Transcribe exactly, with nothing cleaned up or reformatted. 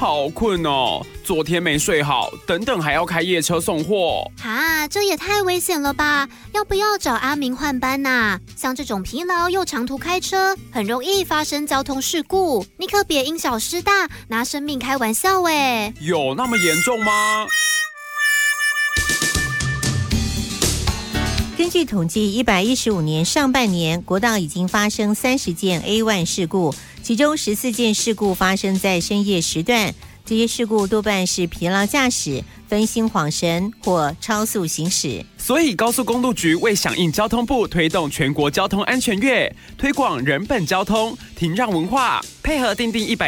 好困哦，昨天没睡好，等等还要开夜车送货。 啊，这也太危险了吧！要不要找阿明换班啊？像这种疲劳又长途开车，很容易发生交通事故，你可别因小失大，拿生命开玩笑哎！ 有那么严重吗？ 根据统计，一百一十五年上半年，国道已经发生三十件 A 一 事故，其中十四件事故发生在深夜时段。这些事故多半是疲劳驾驶、分心恍神或超速行驶。 所以高速公路局为响应交通部推动全国交通安全月，推广人本交通、停让文化，配合订定一百